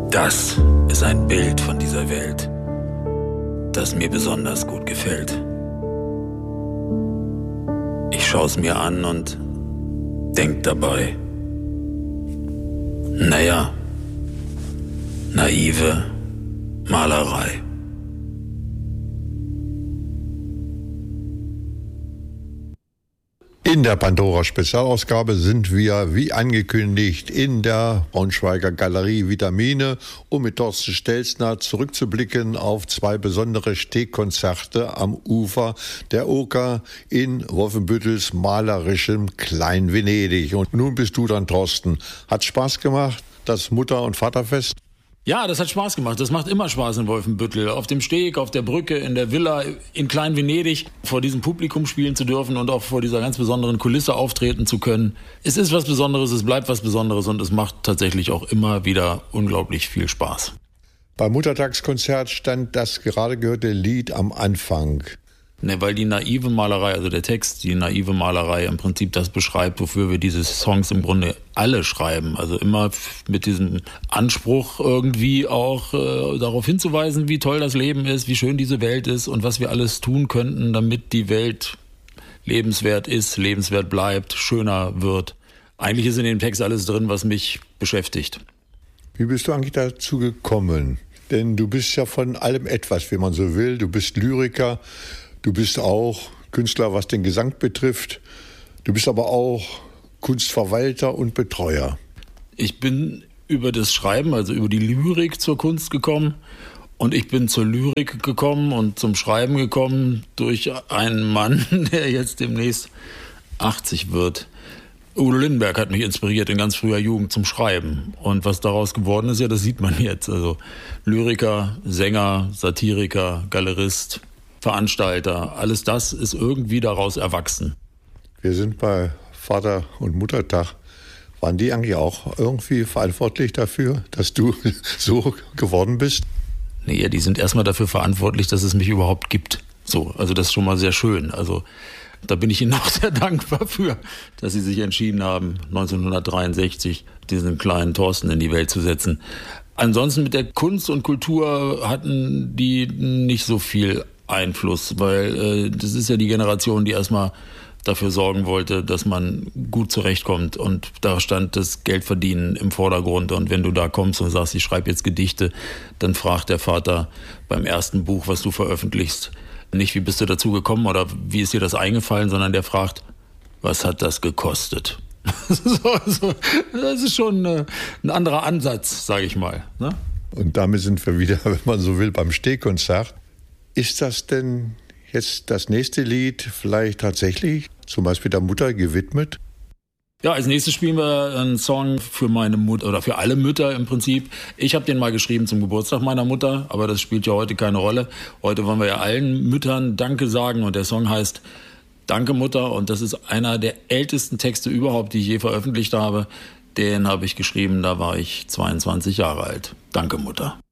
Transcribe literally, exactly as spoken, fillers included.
Das ist ein Bild von dieser Welt, das mir besonders gut gefällt. Ich schaue es mir an und denk dabei, naja, naive Malerei. In der Pandora-Spezialausgabe sind wir, wie angekündigt, in der Braunschweiger Galerie Vitamine, um mit Thorsten Stelzner zurückzublicken auf zwei besondere Stehkonzerte am Ufer der Oker in Wolfenbüttels malerischem Klein-Venedig. Und nun bist du dann, Thorsten. Hat Spaß gemacht, das Mutter- und Vaterfest? Ja, das hat Spaß gemacht. Das macht immer Spaß in Wolfenbüttel. Auf dem Steg, auf der Brücke, in der Villa, in Klein-Venedig vor diesem Publikum spielen zu dürfen und auch vor dieser ganz besonderen Kulisse auftreten zu können. Es ist was Besonderes, es bleibt was Besonderes und es macht tatsächlich auch immer wieder unglaublich viel Spaß. Beim Muttertagskonzert stand das gerade gehörte Lied am Anfang. Ne, weil die naive Malerei, also der Text, die naive Malerei im Prinzip das beschreibt, wofür wir diese Songs im Grunde alle schreiben. Also immer mit diesem Anspruch irgendwie auch äh, darauf hinzuweisen, wie toll das Leben ist, wie schön diese Welt ist und was wir alles tun könnten, damit die Welt lebenswert ist, lebenswert bleibt, schöner wird. Eigentlich ist in dem Text alles drin, was mich beschäftigt. Wie bist du eigentlich dazu gekommen? Denn du bist ja von allem etwas, wie man so will. Du bist Lyriker. Du bist auch Künstler, was den Gesang betrifft. Du bist aber auch Kunstverwalter und Betreuer. Ich bin über das Schreiben, also über die Lyrik zur Kunst gekommen. Und ich bin zur Lyrik gekommen und zum Schreiben gekommen durch einen Mann, der jetzt demnächst achtzig wird. Udo Lindenberg hat mich inspiriert in ganz früher Jugend zum Schreiben. Und was daraus geworden ist, ja, das sieht man jetzt. Also Lyriker, Sänger, Satiriker, Galerist, Veranstalter, alles das ist irgendwie daraus erwachsen. Wir sind bei Vater- und Muttertag. Waren die eigentlich auch irgendwie verantwortlich dafür, dass du so geworden bist? Nee, die sind erstmal dafür verantwortlich, dass es mich überhaupt gibt. So, also das ist schon mal sehr schön. Also da bin ich Ihnen auch sehr dankbar für, dass Sie sich entschieden haben, neunzehnhundertdreiundsechzig diesen kleinen Thorsten in die Welt zu setzen. Ansonsten mit der Kunst und Kultur hatten die nicht so viel Einfluss, weil äh, das ist ja die Generation, die erstmal dafür sorgen wollte, dass man gut zurechtkommt und da stand das Geldverdienen im Vordergrund und wenn du da kommst und sagst, ich schreibe jetzt Gedichte, dann fragt der Vater beim ersten Buch, was du veröffentlichst, nicht wie bist du dazu gekommen oder wie ist dir das eingefallen, sondern der fragt, was hat das gekostet? so, so, das ist schon äh, ein anderer Ansatz, sage ich mal. Ne? Und damit sind wir wieder, wenn man so will, beim Stehkonzert. Ist das denn jetzt das nächste Lied vielleicht tatsächlich zum Beispiel der Mutter gewidmet? Ja, als nächstes spielen wir einen Song für meine Mutter oder für alle Mütter im Prinzip. Ich habe den mal geschrieben zum Geburtstag meiner Mutter, aber das spielt ja heute keine Rolle. Heute wollen wir ja allen Müttern Danke sagen und der Song heißt Danke Mutter und das ist einer der ältesten Texte überhaupt, die ich je veröffentlicht habe. Den habe ich geschrieben, da war ich zweiundzwanzig Jahre alt. Danke Mutter.